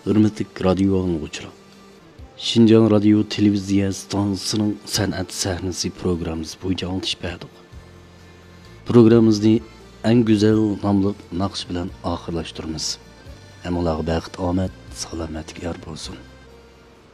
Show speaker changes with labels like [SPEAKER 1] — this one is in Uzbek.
[SPEAKER 1] Hürmetlik radyo anlıqçılar. Şinjan Radyo Televiziya stansiyasının san'at sahnesi programımız boyunca anlatış berdik. Programımızı en güzel namlı naqş bilan oxirlashtiramiz. Hammalarga baxt, omad, salomatlik yor bo'lsin.